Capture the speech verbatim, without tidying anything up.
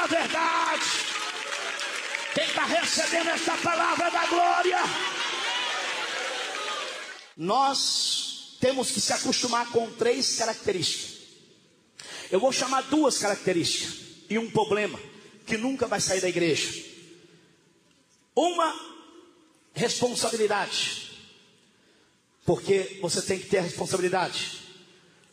verdade. Quem está recebendo essa palavra da glória? Nós temos que se acostumar com três características. Eu vou chamar duas características e um problema que nunca vai sair da igreja. Uma, responsabilidade. Porque você tem que ter a responsabilidade.